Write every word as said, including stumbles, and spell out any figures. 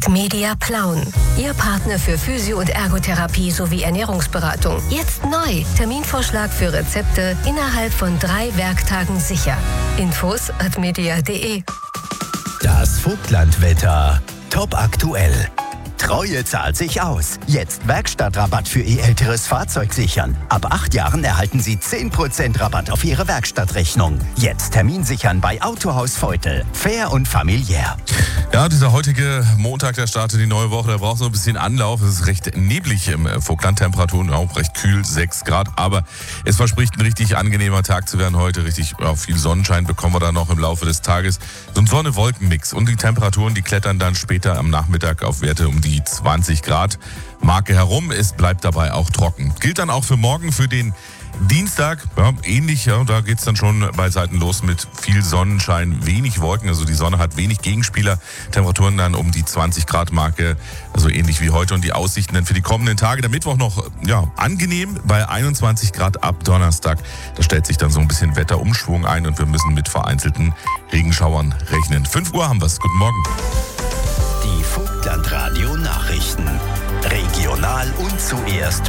ist Media Plauen. Ihr Partner für Physio- und Ergotherapie sowie Ernährungsberatung. Jetzt neu. Terminvorschlag für Rezepte innerhalb von drei Werktagen sicher. Infos at media punkt de. Das Vogtlandwetter. Top aktuell. Treue zahlt sich aus. Jetzt Werkstattrabatt für Ihr älteres Fahrzeug sichern. Ab acht Jahren erhalten Sie zehn Prozent Rabatt auf Ihre Werkstattrechnung. Jetzt Termin sichern bei Autohaus Veutel. Fair und familiär. Ja, dieser heutige Montag, der startet die neue Woche, da braucht es noch ein bisschen Anlauf. Es ist recht neblig im Vogtland, Temperaturen auch recht kühl, sechs Grad. Aber es verspricht ein richtig angenehmer Tag zu werden heute. Richtig ja, viel Sonnenschein bekommen wir da noch im Laufe des Tages. So ein Sonne-Wolken-Mix. Und die Temperaturen, die klettern dann später am Nachmittag auf Werte um die zwanzig Grad Marke herum. Es bleibt dabei auch trocken. Gilt dann auch für morgen, für den Dienstag, ja, ähnlich, ja, da geht es dann schon bei Seiten los mit viel Sonnenschein, wenig Wolken, also die Sonne hat wenig Gegenspieler, Temperaturen dann um die zwanzig Grad Marke, also ähnlich wie heute und die Aussichten dann für die kommenden Tage. Der Mittwoch noch ja, angenehm bei einundzwanzig Grad ab Donnerstag, da stellt sich dann so ein bisschen Wetterumschwung ein und wir müssen mit vereinzelten Regenschauern rechnen. fünf Uhr haben wir es, guten Morgen. Die Vogtland Radio Nachrichten. Regional und zuerst